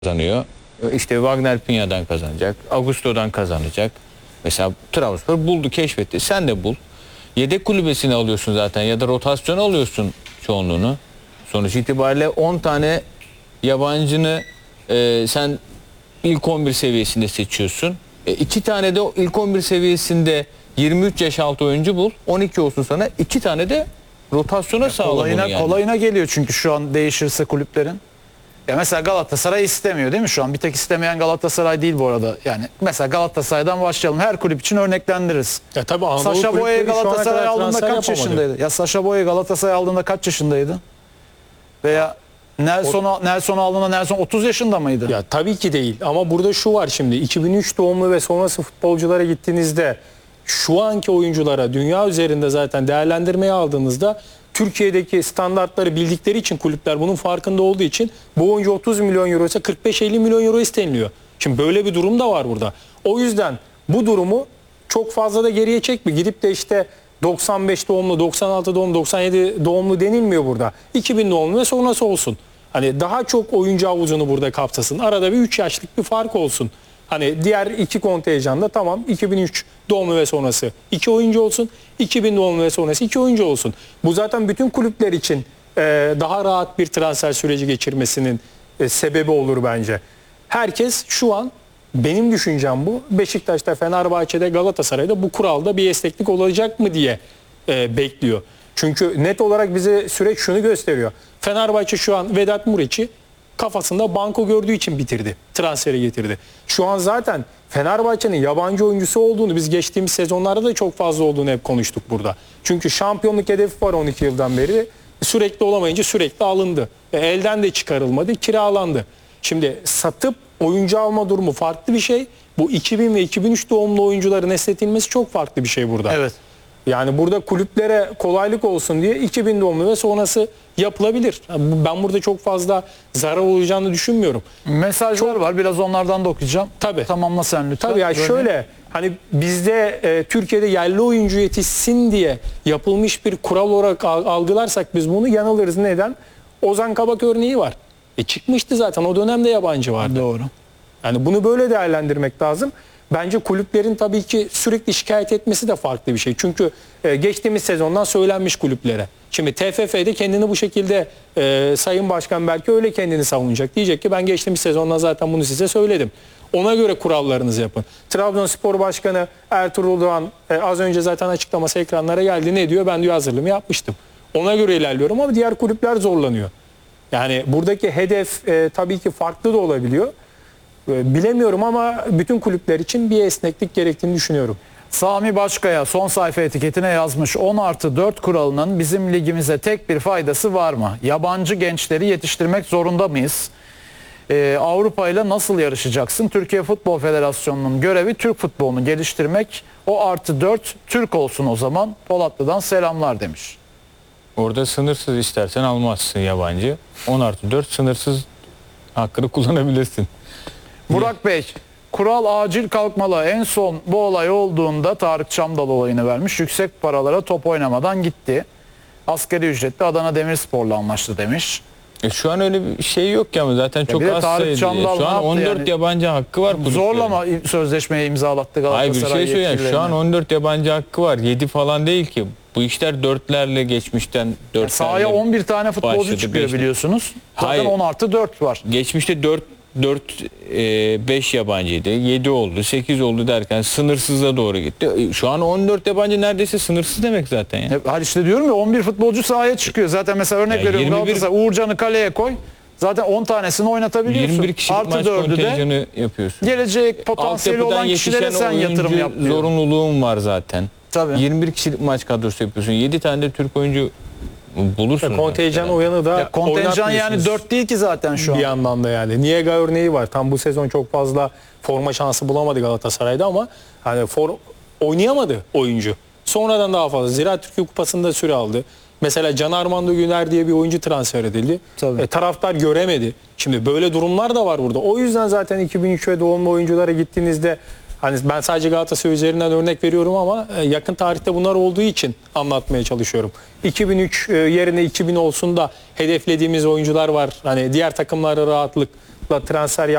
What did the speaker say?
kazanıyor. İşte Wagner Piña'dan kazanacak. Augusto'dan kazanacak. Mesela Trabzonspor buldu, keşfetti. Sen de bul. Yedek kulübesini alıyorsun zaten ya da rotasyon alıyorsun çoğunluğunu. Sonuç itibariyle 10 tane yabancını sen ilk 11 seviyesinde seçiyorsun. 2 tane de o ilk 11 seviyesinde 23 yaş altı oyuncu bul. 12 olsun sana. 2 tane de rotasyona sağla bunu yani. Kolayına geliyor çünkü şu an değişirse kulüplerin. Ya mesela Galatasaray istemiyor değil mi şu an? Bir tek istemeyen Galatasaray değil bu arada. Yani mesela Galatasaray'dan başlayalım. Her kulüp için örneklendiririz. Ya tabii Anadolu Sacha Boey kulüpleri şu ana Galatasaray kadar aldığında transfer kaç yapamadı. yaşındaydı? Ya Sacha Boey Galatasaray aldığında kaç yaşındaydı? Veya Nelson aldığında Nelson 30 yaşında mıydı? Ya tabii ki değil ama burada şu var şimdi 2003 doğumlu ve sonrası futbolculara gittiğinizde şu anki oyunculara dünya üzerinde zaten değerlendirmeye aldığınızda Türkiye'deki standartları bildikleri için kulüpler bunun farkında olduğu için bu oyuncu 30 milyon euro ise 45-50 milyon euro isteniliyor. Şimdi böyle bir durum da var burada. O yüzden bu durumu çok fazla da geriye çekme. Gidip de işte 95 doğumlu, 96 doğumlu, 97 doğumlu denilmiyor burada. 2000 doğumlu ve sonrası olsun. Hani daha çok oyuncu havuzunu burada kapsasın. Arada bir 3 yaşlık bir fark olsun. Hani diğer iki kontenjanda tamam 2003 doğumlu ve sonrası 2 oyuncu olsun. 2000 doğumlu ve sonrası 2 oyuncu olsun. Bu zaten bütün kulüpler için daha rahat bir transfer süreci geçirmesinin sebebi olur bence. Herkes şu an benim düşüncem bu. Beşiktaş'ta, Fenerbahçe'de, Galatasaray'da bu kuralda bir esneklik olacak mı diye bekliyor. Çünkü net olarak bize süreç şunu gösteriyor. Fenerbahçe şu an Vedat Muriç'i kafasında banko gördüğü için bitirdi. Transferi getirdi. Şu an zaten Fenerbahçe'nin yabancı oyuncusu olduğunu biz geçtiğimiz sezonlarda da çok fazla olduğunu hep konuştuk burada. Çünkü şampiyonluk hedefi var 12 yıldan beri. Sürekli olamayınca sürekli alındı. Elden de çıkarılmadı, kiralandı. Şimdi satıp oyuncu alma durumu farklı bir şey. Bu 2000 ve 2003 doğumlu oyuncuların esnetilmesi çok farklı bir şey burada. Evet. Yani burada kulüplere kolaylık olsun diye 2000 doğumlu ve sonrası yapılabilir. Ben burada çok fazla zarar olacağını düşünmüyorum. Mesajlar var. Biraz onlardan da okuyacağım. Tabii. Tamamla sen lütfen. Tabii ya şöyle hani bizde Türkiye'de yerli oyuncu yetişsin diye yapılmış bir kural olarak algılarsak biz bunu yanılırız. Neden? Ozan Kabak örneği var. Çıkmıştı zaten o dönemde yabancı vardı. Doğru. Yani bunu böyle değerlendirmek lazım. Bence kulüplerin tabii ki sürekli şikayet etmesi de farklı bir şey. Çünkü geçtiğimiz sezondan söylenmiş kulüplere. Şimdi TFF'de kendini bu şekilde Sayın Başkan belki öyle kendini savunacak. Diyecek ki ben geçtiğimiz sezondan zaten bunu size söyledim. Ona göre kurallarınızı yapın. Trabzonspor Başkanı Ertuğrul Doğan az önce zaten açıklaması ekranlara geldi. Ne diyor? Ben diyor hazırlığımı yapmıştım. Ona göre ilerliyorum ama diğer kulüpler zorlanıyor. Yani buradaki hedef tabii ki farklı da olabiliyor. Bilemiyorum ama bütün kulüpler için bir esneklik gerektiğini düşünüyorum. Sami Başkaya son sayfa etiketine yazmış 10+4 kuralının bizim ligimize tek bir faydası var mı? Yabancı gençleri yetiştirmek zorunda mıyız? Avrupa ile nasıl yarışacaksın? Türkiye Futbol Federasyonu'nun görevi Türk futbolunu geliştirmek. O +4 Türk olsun o zaman. Polatlı'dan selamlar demiş. Orada sınırsız istersen almazsın yabancı. 10+4 sınırsız hakkını kullanabilirsin. Burak Bey, kural acil kalkmalı. En son bu olay olduğunda Tarık Çamdal olayını vermiş. Yüksek paralara top oynamadan gitti. Asgari ücretli Adana Demirspor'la anlaştı demiş. Şu an öyle bir şey yok ya ama zaten çok bir de az Tarık sayıda. Çamdal Şu ne an yaptı 14 yani? yabancı hakkı var kulüplerin. Zorlama sözleşmeye imzalattı Hayır bir Galatasaray şey söyleyeyim. Şu an yetkililerine. 14 yabancı hakkı var. 7 falan değil ki. Bu işler 4'lerle geçmişten 4'lerle Sahaya 11 tane futbolcu başladı, çıkıyor beşle. Biliyorsunuz. Zaten Hayır. 10+4 var. Geçmişte 5 yabancıydı. 7 oldu, 8 oldu derken sınırsıza doğru gitti. Şu an 14 yabancı neredeyse sınırsız demek zaten ya. Hadi işte diyorum ya 11 futbolcu sahaya çıkıyor. Zaten mesela örnek Ya veriyorum 21 Galatasaray Uğurcan'ı kaleye koy. Zaten 10 tanesini oynatabiliyorsun. 21 kişilik maç +4'ü de kontenjanı yapıyorsun. gelecek potansiyeli Altyapıdan olan kişilere yetişen sen yatırım oyuncu yap diyor. zorunluluğun var zaten. Tabii. 21 kişilik maç kadrosu yapıyorsun. 7 tane de Türk oyuncu bulursun. Kontenjan mesela. oyanı da Kontenjan yani oynatmıyorsunuz 4 değil ki zaten şu an. bir yandan da yani. Niega örneği var. Tam bu sezon çok fazla forma şansı bulamadı Galatasaray'da ama hani oynayamadı oyuncu. Sonradan daha fazla. Zira Türkiye Kupası'nda süre aldı. Mesela Can Armando Güner diye bir oyuncu transfer edildi. Tabii. Taraftar göremedi. Şimdi böyle durumlar da var burada. O yüzden zaten 2003 ve doğumlu oyunculara gittiğinizde hani ben sadece Galatasaray üzerinden örnek veriyorum ama yakın tarihte bunlar olduğu için anlatmaya çalışıyorum. 2003 yerine 2000 olsun da hedeflediğimiz oyuncular var. Hani diğer takımlara rahatlık rahatlıkla transfer